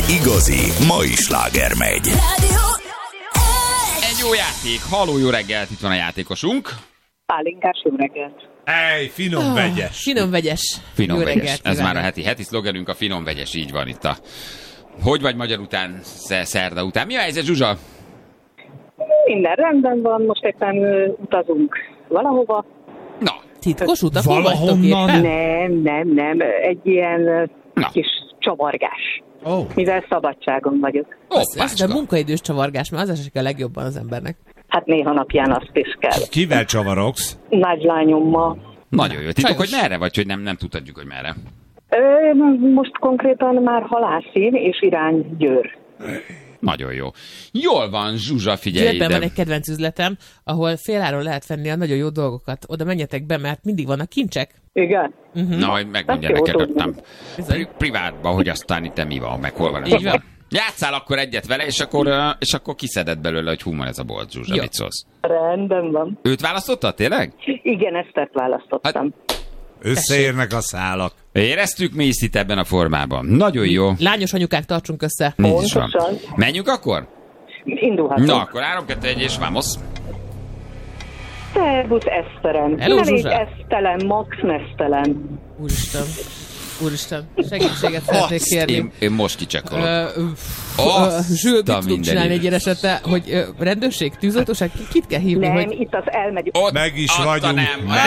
igazi mai sláger megy. Egy jó játék. Halló, jó reggelt, itt van a játékosunk. Pálinkás, jó reggelt. Finom vegyes. Finom vegyes. Finom Jó vegyes. reggelt, Ez kívánok. már a heti szlogenünk, a finom vegyes, így van itt a... Hogy vagy magyar után, szerda után? Mi a helyzet, Zsuzsa? Minden rendben van, most éppen utazunk valahova. Na, Titkos utakon vagytok Valahonnan? éppen? Nem, egy ilyen Na. kis csavargás. Oh. Mivel szabadságon vagyok. Az de hoppácska. munkaidős csavargás, mert az esik a legjobban az embernek. Hát néha napján azt is kell. Kivel csavarogsz? Nagylányommal. Nagyon jó. Titok, hogy Sajnos. merre vagy, hogy nem tudhatjuk, hogy merre. Most konkrétan már Halászín és irány Győr. Nagyon jó. Jól van, Zsuzsa, figyelj Győrben van ide. egy kedvenc üzletem, ahol féláron lehet venni a nagyon jó dolgokat. Oda menjetek be, mert mindig vannak kincsek. Igen? Na, majd megmondja Ezt jó neked tudni. ottan Bizony. privátba, hogy aztán itt mi van, meg hol van. Így van. Játsszál akkor egyet vele, és akkor kiszeded belőle, hogy hú, van ez a bolt, Zsuzsa, Jó. mit szólsz? Rendben van. Őt választottad, tényleg? Igen, Esztert választottam. Összeérnek a szálak. Éreztük mi is itt ebben a formában. Nagyon jó. Lányos anyukák, tartsunk össze. Így is van. Pontosan. Menjünk akkor? Indulhatunk. Na, akkor 3, 2, 1 és vamos. Szervusz, Eszterem. Hello, Elég Zsuzsa. esztelen, max mesztelen. Úristen, segítséget szeretnék kérni. Én most kicsekolok. Zsül, mit tudunk mindenit. csinálni egy ilyen esetre, hogy rendőrség, tűzoltóság, kit kell hívni, Nem, hogy... itt az elmegy. Ott, Meg is ott vagyunk. Nem. Meg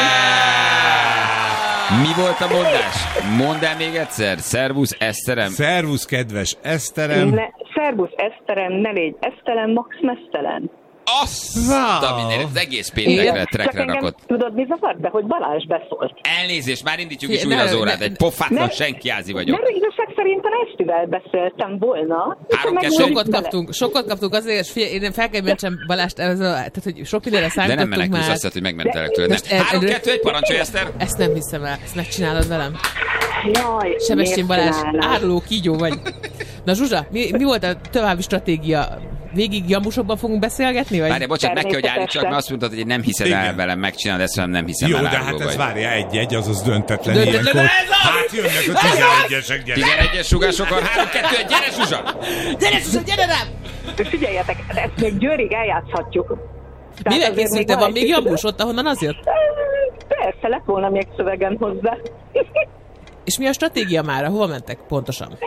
Mi volt a mondás? Mondd el még egyszer. Szervusz, Eszterem. Szervusz, kedves Eszterem. Szervusz, Eszterem, ne légy esztelen, max mesztelen. Azt a minden, az egész péntekre Csak trekre engem rakott. tudod, mi zavart? De hogy Balázs beszólt. Elnézést, már indítjuk is Ne, újra az ne, órát. ne, Egy pofátlan ne. senki ázi vagyok. Mert igazság szerint a Esztivel beszéltem volna. és Három, meg kettő, mondjuk Sokat kaptunk azért, és figyelj, én fel kell mentsem Balást, tehát hogy sok mindenre De nem számítottunk menekülsz, már. azt hiszed, hogy megmentelek tőled. Nem. Most el- 3, 2, 1, parancsolj, Eszter! Ezt nem hiszem el, ezt megcsinálod velem. Jaj, Sebestyén miért Balázs, csinálnád? áruló kígyó vagy. Na Zsuzsa, mi volt a további stratégia? Végig jamusokban fogunk beszélgetni? Vagy? Várj, bocsánat, meg kell, hogy állítsak, Természetesen. mert azt mondtad, hogy nem hiszed el Igen. velem, megcsinálod, ezt nem hiszem Jó, el, de áruló hát ez vagy. várja, egy-egy, azaz döntetlen Döntetlen, ilyenkor. ez az! Hát jönnek a 11-esek, gyere. 11-es sugásokon, 3, 2, 1, gyere, Zsuzsa! Gyere Zsuzsa, gyere rám! Figyeljetek, ezt még Győrig eljátszhatjuk. Tehát Mivel azért készültél? Van egy még kis- jamus ott, ahonnan az jött? Persze, lett volna még szövegem hozzá. És mi a stratégia mára? Hova mentek pontosan?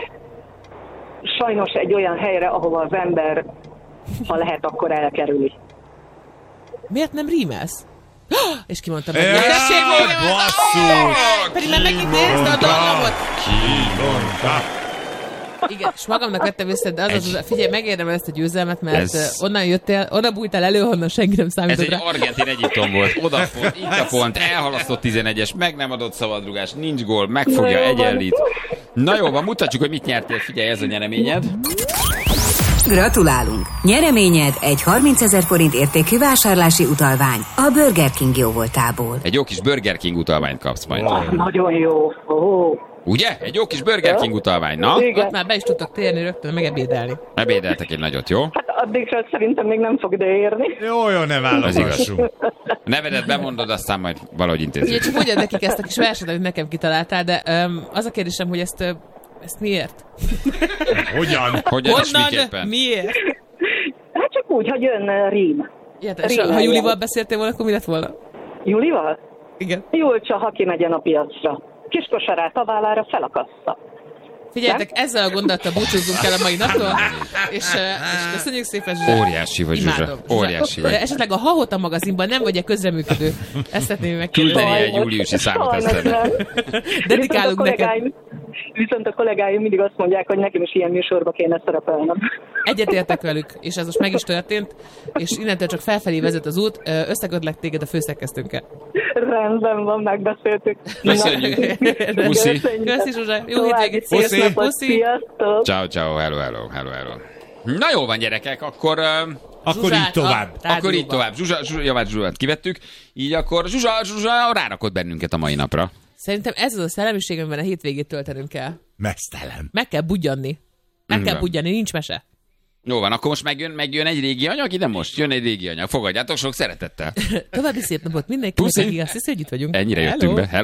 Sajnos egy olyan helyre, ahova az ember, ha lehet, akkor elkerüli. Miért nem rímelsz? És kimondtam meg. Jaj, Tessék, basszus! pedig már megint nézd a dallamot! Kivonta. Igen, és magamnak vettem össze, de figyelj, megérdemel ezt a győzelmet, mert Ez- onnan jöttél, onnan bújtál elő, honnan senki nem Ez számított egy rá. argentin Egyiptom volt. Oda pont, itt a pont, elhalasztott 11-es, meg nem adott szabadrugás, nincs gól, megfogja, Na jó van. egyenlít. Na jó van, mutatjuk, hogy mit nyertél. Figyelj, ez a nyereményed. Gratulálunk! Nyereményed egy 30 000 forint értékű vásárlási utalvány a Burger King jóvoltából. Egy jó kis Burger King utalványt kapsz majd. Nagyon jó. Ó, Ugye? Egy jó kis Burger King utalvány, na? igen. Ott már be is tudtak térni rögtön, meg ebédelni. Ebédeltek egy nagyot, jó? Hát addigra szerintem még nem fog ideérni. Jó, ne válogassunk. A nevedet bemondod, aztán majd valahogy Ugye intézzük. csak mondjad nekik ezt a kis verset, amit nekem kitaláltál, de az a kérdésem, hogy ezt miért? Hogyan? Hogyan és Honnan? miképpen? Miért? Hát csak úgy, hogy jön rím. Érted, és ha Julival beszéltél volna, akkor mi lett volna? Julival? Igen. Julcsa, ha kimegyen a piacra. Kiskosarát a vállára felakassza. Figyeljetek, ezzel a gondolattal búcsúzzunk el a mai naptól, és köszönjük szépen, Zsuzsa. Óriási vagy, Zsuzsa. Imádom. Óriási vagy. De esetleg a Hahota magazinban nem vagy-e közreműködő? Ezt szeretném megkérdezni. Küldeni egy júliusi számot Eszternek. Dedikálunk neked. Viszont a kollégáim mindig azt mondják, hogy nekem is ilyen műsorba kéne szerepelnem. Egyetértek velük, és ez most meg is történt, és innentől csak felfelé vezet az út, összekötlek téged a főszerkesztőnkkel. Rendben van, megbeszéltük. Köszönjük. Puszi. Köszi, Zsuzsa. Jó hétvégét. Puszi. Sziasztok. Puszi. Sziasztok. Ciao, ciao, hello. Na jó van, gyerekek, akkor... Akkor Zsuzsát így tovább. a rádióban. Akkor így tovább. Zsuzsát kivettük. Így akkor Zsuzsa rárakott bennünket a mai napra. Szerintem ez az a szellemiség, amiben a hétvégét töltenünk kell. Mesztelen. Meg kell budjanni. Meg kell Igen. budjanni, nincs mese. Jó van, akkor most megjön egy régi anyag, ide most jön egy régi anyag. Fogadjátok sok szeretettel. További szép napot mindenkinek, Puszi. aki azt hiszi, hogy itt vagyunk. Ennyire jöttünk be. Hello.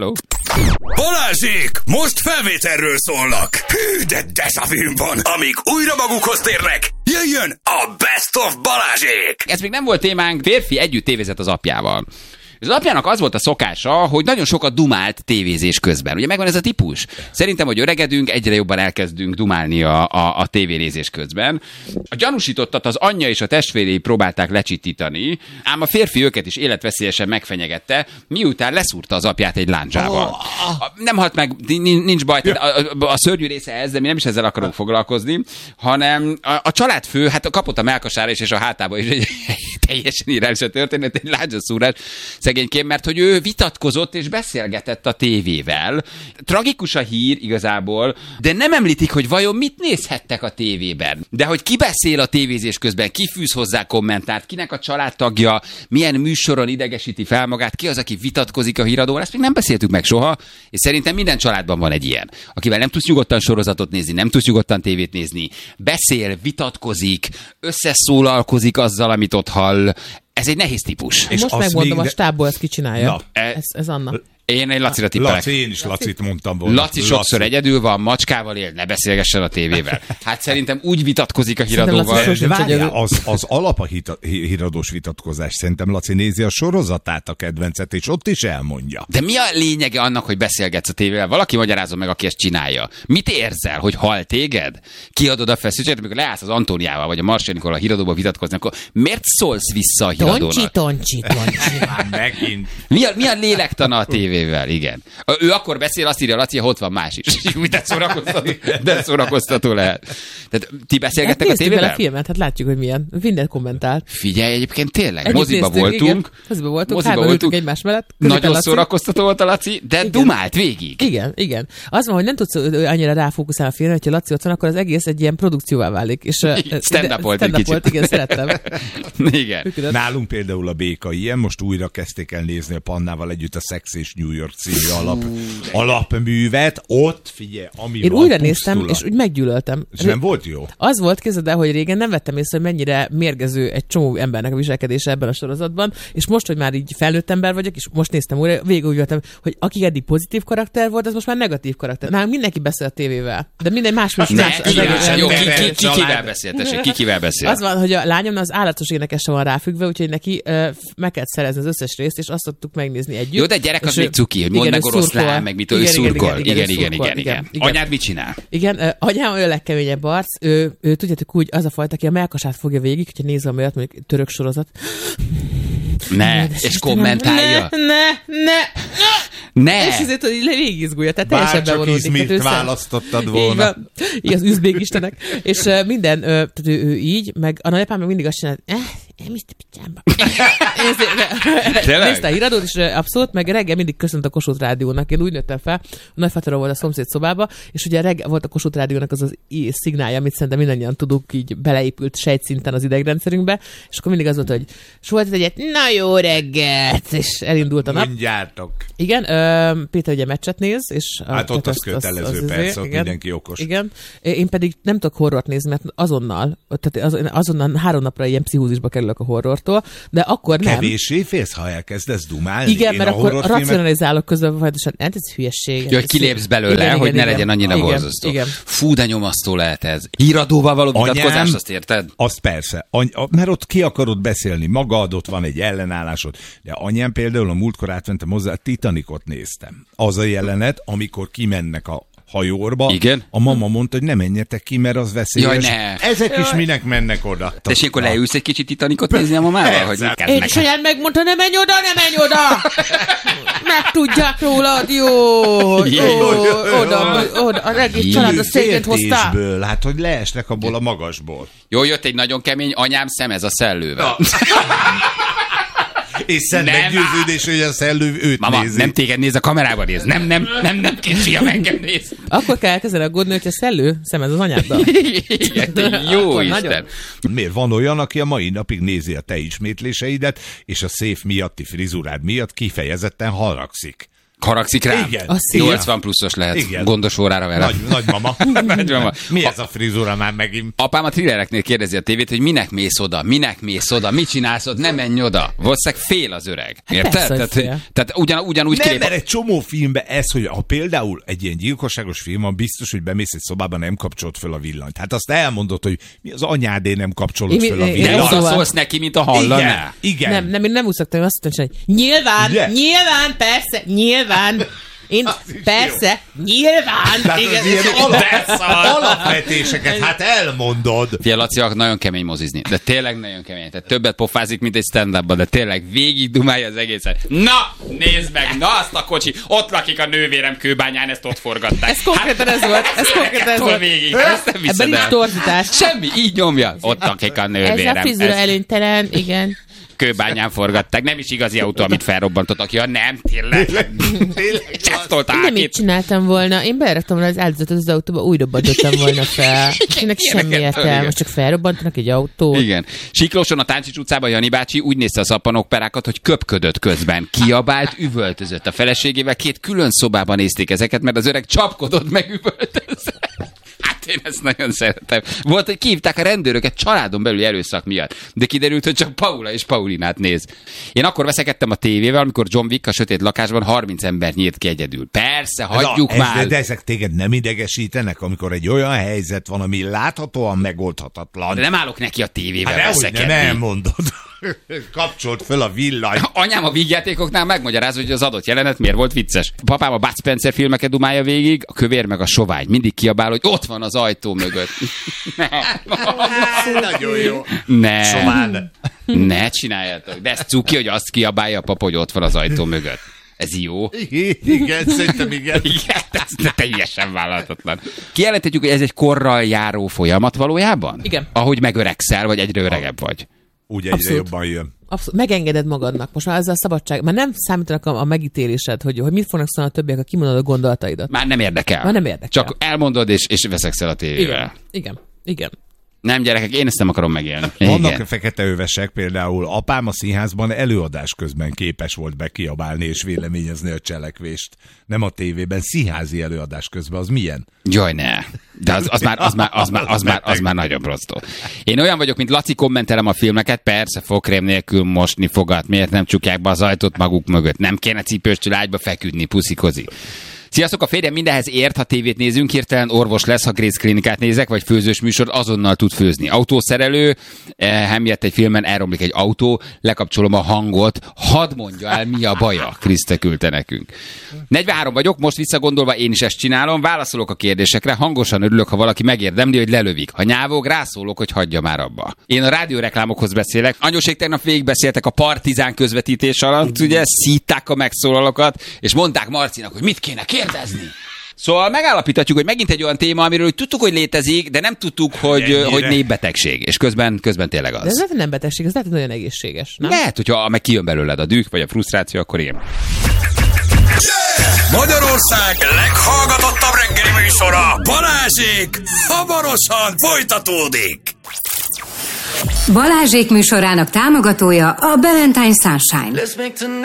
Balázsék, most felvételről szólnak. Hű, de dezsavűm van. Amíg újra magukhoz térnek, jöjjön a Best of Balázsék. Ez még nem volt témánk, férfi együtt tévézett az apjával. Az apjának az volt a szokása, hogy nagyon sokat dumált tévézés közben. Ugye megvan ez a típus? Szerintem, hogy öregedünk, egyre jobban elkezdünk dumálni a tévénézés közben. A gyanúsítottat az anyja és a testvérei próbálták lecsitítani, ám a férfi őket is életveszélyesen megfenyegette, miután leszúrta az apját egy lándzsával. Nem halt meg, nincs baj, a szörnyű része ez, de mi nem is ezzel akarunk foglalkozni, hanem a családfő, hát kapott a mellkasára is, és a hátába is egy teljesen irányos a történet, egy lándzsaszúrás szegényként, mert hogy ő vitatkozott és beszélgetett a tévével. Tragikus a hír igazából, de nem említik, hogy vajon mit nézhettek a tévében. De hogy ki beszél a tévézés közben, ki fűz hozzá kommentárt, kinek a családtagja, milyen műsoron idegesíti fel magát, ki az, aki vitatkozik a híradóval, ezt még nem beszéltük meg soha, és szerintem minden családban van egy ilyen, akivel nem tudsz nyugodtan sorozatot nézni, nem tudsz nyugodtan tévét nézni, beszél, vitatkozik, összeszólalkozik azzal, amit ott hall. Ez egy nehéz típus. És most megmondom, a stábból ezt ki csinálja. Ez Anna. Én egy Lacira tippelek. Laci, én is Lacit mondtam volna. Laci sokszor egyedül van, macskával él, ne beszélgessen a tévével. Hát szerintem úgy vitatkozik a híradóval. De várjál, az alap a híradós vitatkozás. Szerintem Laci nézi a sorozatát, a kedvencet, és ott is elmondja. De mi a lényege annak, hogy beszélgetsz a tévével? Valaki magyarázza meg, aki ezt csinálja. Mit érzel, hogy hal téged? Kiadod a feszültséget, amikor leállsz az Antóniával, vagy a Marsianikol a híradóba vitatkozni, akkor miért szólsz vissza a híradónak? Toncsi. Megint. Mi a lélektana a tévével? Igen. Ő akkor beszél, azt írja Laci, ott van más is. De szórakoztató lehet. Tehát ti beszélgettek a tévével? Néztük a filmet, hát látjuk, hogy milyen. Mindent kommentált. Figyelj, egyébként tényleg. Moziba voltunk. Moziba voltunk, hárman ültünk egymás mellett. Nagyon szórakoztató volt a Laci, de igen. Dumált végig. Igen. Az van, hogy nem tudsz annyira ráfókuszálni a filmre, hogyha Laci ott van, akkor az egész egy ilyen produkcióvá válik. Stand-up volt egy kicsit. Igen, szerettem. Igen. Nálunk például a Béka ilyen, most újra kezdték el nézni a Pannával együtt a Sex és New York című alapművet. Ott, figyelj, ami én újra néztem, és úgy meggyűlöltem. És nem volt jó? Az volt, képzeld el, hogy régen nem vettem észre, hogy mennyire mérgező egy csomó embernek a viselkedése ebben a sorozatban, és most, hogy már így felnőtt ember vagyok, és most néztem újra, végig úgy voltam, hogy aki eddig pozitív karakter volt, az most már negatív karakter. Nálunk mindenki beszél a tévével, de minden más. Kikivel beszél? Az van, hogy a lányom az állatos énekese van ráfüggve, úgyhogy neki meg kell szerezni az összes részt, és azt szoktuk megnézni együtt. Jó, de gyerek az még cuki, hogy mondd meg oroszlán, meg mit, ő szurkol. Igen. Anyád mit csinál? Igen, anyám ő legkeményebb arc, ő tudjátok úgy, az a fajta, aki a melkasát fogja végig, hogyha nézve olyat, mondjuk török sorozat. És kommentálja. Ne! És ezért, hogy végigizgulja, tehát teljesen bevonódik. Bárcsak választottad volna. Igen, az üzbék istenek. És minden, tehát ő így, meg a nagyapám meg mindig azt csinál, Mr. Picsámba. Nézte a híradót, és abszolút, meg reggel mindig köszönt a Kossuth Rádiónak. Én úgy nőttem fel, a nagyfaterom volt a szomszéd szobába, és ugye reggel volt a Kossuth Rádiónak az szignálja, amit szerintem mindannyian tudunk, így beleépült sejtszinten az idegrendszerünkbe, és akkor mindig az volt, hogy volt egyet, na jó reggelt, és elindult a nap. Mondjátok. Igen, Péter ugye meccset néz, és... Hát ott az kötelező, persze, ott mindenki okos. Igen, én pedig nem tudok horrort nézni, mert azonnal 3 napra ilyen pszichózisba kerülök a horrortól, de akkor nem. Kevéssé félsz, ha elkezdesz dumálni? Igen, mert akkor racionalizálok közben, folyamatosan, ez hülyesség. Hogy kilépsz belőle, hogy ne legyen annyira borzasztó. Fú, de nyomasztó lehet ez. Híradóval való vitatkozás, azt érted? Azt persze, mert ott ki akarod beszélni magad, ott van egy ellenállásod. De anyám például a múltkor átmentem hozzá, a Titanicot néztem. Az a jelenet, amikor kimennek a hajóba. Igen? A mama mondta, hogy ne menjetek ki, mert az veszélyes. Jaj, ne. Ezek is minek mennek oda. De és akkor leülsz egy kicsit Titanicot nézni a mamával? Hogy én is olyan megmondta, ne menj oda! Megtudják rólad, jó! Oda, a egész család a széket hoztál. Hát, hogy leesnek abból a magasból. Jó, jött egy nagyon kemény anyám szemez a szellővel. És szent meggyőződés, hogy a szellő őt mama, nézi. nem téged néz, a kamerába néz. Nem, fiam, engem néz. Akkor kell elkezdeni aggódni, hogyha szellő szemez az anyáddal. Jó Isten. Miért van olyan, aki a mai napig nézi a te ismétléseidet, és a szép miatti frizurád miatt kifejezetten haragszik? Haragszik rám? Igen. 80 pluszos lehet. Igen. Gondos órára vele. Nagymama. Nagymama. Mi ez a frizura már megint? Apám a thrillereknél kérdezi a tévét, hogy minek mész oda, mit csinálsz ott, ne menj oda. Valószínűleg fél az öreg. Érted? persze, hogy Tehát ugyanúgy Nem, kilép. mert egy csomó filmben ez, hogy ha például egy ilyen gyilkosságos film van, biztos, hogy bemész egy szobába, nem kapcsolod föl a villanyt. Hát azt elmondod, hogy mi az anyádé nem kapcsolod föl a De villanyt. oda szólsz neki, mint a hallaná. Igen. Nem úgy szoktam, azt mondtam, hogy nyilván, persze, nyilván. Én persze, nyilván. Tehát Igen, az ilyen de szar. alapvetéseket, hát elmondod. Fia, Laci nagyon kemény mozizni, de tényleg nagyon kemény. Tehát többet pofázik, mint egy stand-upban, de tényleg végig dumálja az egészet. Na, nézd meg, na azt a kocsi, ott lakik a nővérem Kőbányán, ezt ott forgatták. Ez konkrétan ez volt. Ez konkrétan ez volt. Végig, ezt nem Ebben viszed nincs el. torzítás. Semmi, így nyomja. Ott lakik a nővérem. Ez a frizura előnytelen, igen. Kőbányán forgatták. Nem is igazi autó, amit felrobbantottak. Ja, nem, tényleg. Nem így csináltam volna. Én beraktam volna az áldozatot az autóba, úgy robbantottam volna fel. Ennek semmi értelme, most csak felrobbantanak egy autót. Igen. Siklóson a Táncsics utcában Jani bácsi úgy nézte a szappanokperákat, hogy köpködött közben. Kiabált, üvöltözött a feleségével. 2 külön szobában nézték ezeket, mert az öreg csapkodott meg üvöltözött. Hát én ezt nagyon szeretem. Volt, hogy kihívták a rendőröket családon belüli erőszak miatt, de kiderült, hogy csak Paula és Paulinát néz. Én akkor veszekedtem a tévével, amikor John Wick a sötét lakásban 30 ember nyírt ki egyedül. Persze, hagyjuk már. De ezek téged nem idegesítenek, amikor egy olyan helyzet van, ami láthatóan megoldhatatlan. De nem állok neki a tévével Hát veszekedni. nem elmondod. Kapcsolt föl a villany. Anyám a vígjátékoknál megmagyarázza, hogy az adott jelenet miért volt vicces. Papám a Bud Spencer filmeket dumálja végig, a kövér meg a sovány. Mindig kiabál, hogy ott van az ajtó mögött. Nagyon jó. Ne. Somán. Ne csináljátok. De ez cuki, hogy azt kiabálja a papa, hogy ott van az ajtó mögött. Ez jó. Igen, szerintem igen. Igen, ez teljesen vállalhatatlan. Kijelenthetjük, hogy ez egy korral járó folyamat valójában? Igen. Ahogy megöregszel, vagy egyre öregebb vagy. Úgy egyre Abszolút. jobban jön. Abszolút, megengeded magadnak. Most már ezzel a szabadság, már nem számítanak a megítélésed, hogy mit fognak szólni a többiek, ha kimondod a gondolataidat. Már nem érdekel. Már nem érdekel. Csak elmondod, és veszekszel a tévével. Igen. Nem, gyerekek, én ezt nem akarom megélni. Vannak Igen. fekete övesek, például apám a színházban előadás közben képes volt bekiabálni és véleményezni a cselekvést. Nem a tévében, színházi előadás közben. Az milyen? Jaj, ne. De az már nagyon prostó. Én olyan vagyok, mint Laci, kommentelem a filmeket, persze fogkrém nélkül mosni fogat, miért nem csukják be az ajtót maguk mögött, nem kéne cipőstől ágyba feküdni, puszikozik. Sziasztok, a férjem mindenhez ért, ha tévét nézünk, hirtelen orvos lesz, ha Grace Klinikát nézek, vagy főzős műsor, azonnal tud főzni. Autószerelő, emiatt egy filmen elromlik egy autó, lekapcsolom a hangot, hadd mondja el, mi a baja, Kriszte küldte nekünk. 43 vagyok, most visszagondolva én is ezt csinálom, válaszolok a kérdésekre, hangosan örülök, ha valaki megérdemli, hogy lelövik. Ha nyávog, rászólok, hogy hagyja már abba. Én a rádióreklámokhoz beszélek. Anyósék tegnap végigbeszéltek a Partizán közvetítés alatt, ugye szítták a megszólalókat, és mondták Marcinak, hogy mit kéne kérdezni. Szóval megállapíthatjuk, hogy megint egy olyan téma, amiről tudtuk, hogy létezik, de nem tudtuk, hogy népbetegség. És közben tényleg az. De ez lehet, hogy nem betegség, ez lehet, hogy nagyon egészséges, nem? Lehet, hogyha meg kijön belőled a düh, vagy a frusztráció, akkor igen. Magyarország leghallgatottabb reggeli műsora, Balázsék hamarosan folytatódik. Balázsék műsorának támogatója a Valentine Sunshine.